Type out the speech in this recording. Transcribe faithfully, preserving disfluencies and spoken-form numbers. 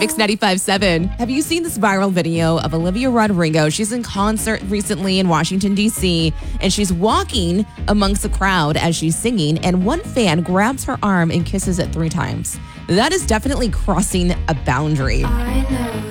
Mix ninety-five point seven. Have you seen this viral video of Olivia Rodrigo? She's in concert recently in Washington, D C, and she's walking amongst the crowd as she's singing, and one fan grabs her arm and kisses it three times. That is definitely crossing a boundary. I know